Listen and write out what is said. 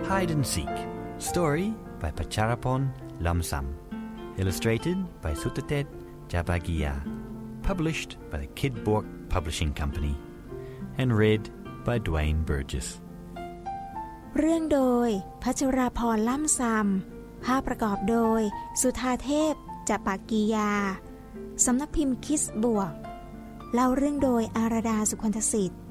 Hide and Seek. Story by Pacharapon Lamsam. Illustrated by Sutatet Jabagia. Published by the Kid Bork Publishing Company. And read by Dwayne Burgess. เรื่องโดยพัชราพรล่ำซำภาพประกอบโดยสุธาเทพจปากียาสำนักพิมพ์คิสบวกเล่าเรื่องโดยอาราดาสุคนทสิทธิ์